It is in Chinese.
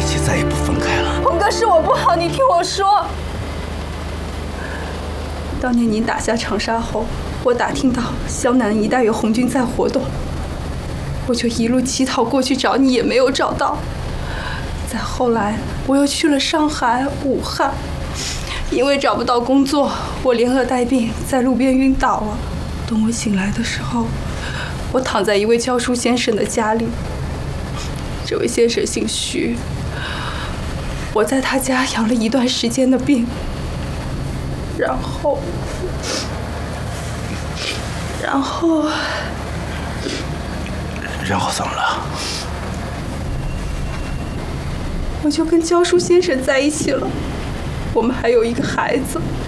起再也不分开了。 洪哥，是我不好，你听我说。当年您打下长沙后，我打听到湘南一带有红军在活动，我就一路乞讨过去找你，也没有找到。再后来，我又去了上海、武汉，因为找不到工作，我连饿带病，在路边晕倒了。等我醒来的时候，我躺在一位教书先生的家里。这位先生姓徐，我在他家养了一段时间的病，然后怎么了？ 我就跟教书先生在一起了，我们还有一个孩子。